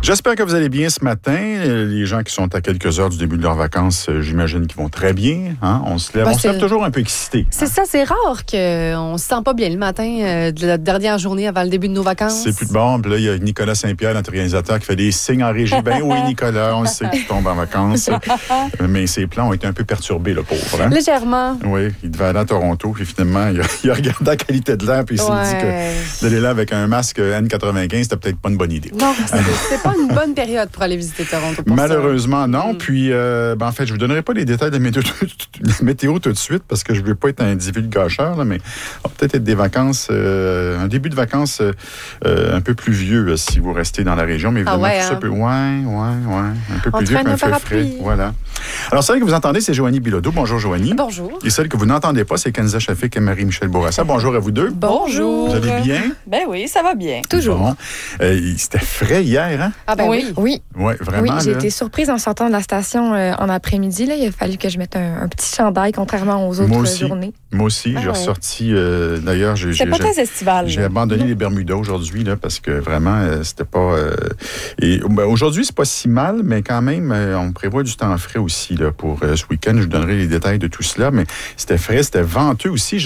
J'espère que vous allez bien ce matin. Les gens qui sont à quelques heures du début de leurs vacances, j'imagine qu'ils vont très bien. Hein? On se lève toujours un peu excité. C'est ça, c'est rare qu'on ne se sent pas bien le matin de la dernière journée avant le début de nos vacances. C'est plus de bon. Puis là, il y a Nicolas Saint-Pierre, notre réalisateur, qui fait des signes en régie. Ben oui, Nicolas, on sait qu'il tombe en vacances. Mais ses plans ont été un peu perturbés, le pauvre. Hein? Légèrement. Oui, il devait aller à Toronto, puis finalement, il a regardé la qualité de l'air, puis il s'est dit que d'aller là avec un masque N95, c'était peut-être pas une bonne idée. Non, c'est pas une bonne période pour aller visiter Toronto. Malheureusement, non. Puis, en fait, je vous donnerai pas les détails de la météo tout de suite, parce que je veux pas être un divulgateur, là, mais ça va peut-être être des vacances, un début de vacances un peu pluvieux si vous restez dans la région, mais évidemment, tout ça peut... un peu pluvieux, un peu frais. Voilà. Alors, celle que vous entendez, c'est Joanie Bilodeau. Bonjour, Joanie. Bonjour. Et celle que vous n'entendez pas, c'est Kenza Shafik et Marie-Michel Bourassa. Bonjour à vous deux. Bonjour. Vous allez bien? Ben oui, ça va bien. Toujours. Bon. C'était frais hier, hein? Ah ben oui. Oui. Oui, vraiment. Oui, j'ai été surprise en sortant de la station en après-midi. Là. Il a fallu que je mette un petit chandail, contrairement aux autres journées. Moi aussi, j'ai ressorti... D'ailleurs, c'était pas très estival. J'ai abandonné les Bermudas aujourd'hui, là, parce que vraiment, c'était pas... aujourd'hui, c'est pas si mal, mais quand même, on prévoit du temps frais aussi là, pour ce week-end. Je vous donnerai les détails de tout cela, mais c'était frais, c'était venteux aussi.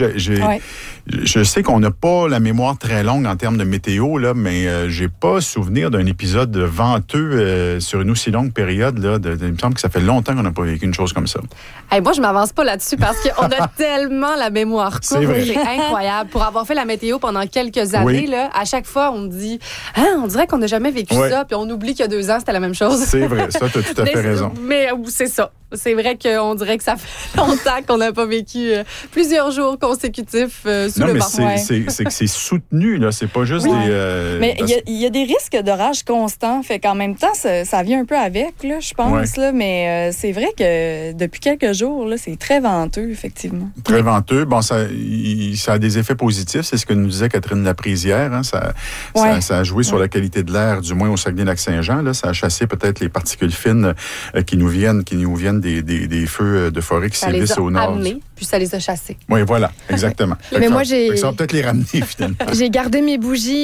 Je sais qu'on n'a pas la mémoire très longue en termes de météo, là, mais j'ai pas souvenir d'un épisode venteux sur une aussi longue période. Là, il me semble que ça fait longtemps qu'on n'a pas vécu une chose comme ça. Hey, moi, je m'avance pas là-dessus parce qu'on a tellement la mémoire courte. C'est incroyable. Pour avoir fait la météo pendant quelques années, là, à chaque fois, on me dit on dirait qu'on n'a jamais vécu ça, puis on oublie qu'il y a 2 ans, c'était la même chose. C'est vrai, ça, tu as tout à fait raison. Mais c'est ça. C'est vrai qu'on dirait que ça fait longtemps qu'on n'a pas vécu plusieurs jours consécutifs sous le vent. Non, mais c'est que c'est soutenu, là. C'est pas juste des... mais il y a des risques d'orage constants. Fait qu'en même temps, ça vient un peu avec, là, je pense. Là, mais c'est vrai que depuis quelques jours, là, c'est très venteux, effectivement. Très venteux. Bon, ça a des effets positifs. C'est ce que nous disait Catherine Laprésière. Hein. Ça a joué sur la qualité de l'air, du moins au Saguenay-Lac-Saint-Jean. Là. Ça a chassé peut-être les particules fines qui nous viennent des feux de forêt qui sévissent au nord. Ça les a amenés, puis ça les a chassés. Oui, voilà, exactement. Mais moi, ça va peut-être les ramener, finalement. J'ai gardé mes bougies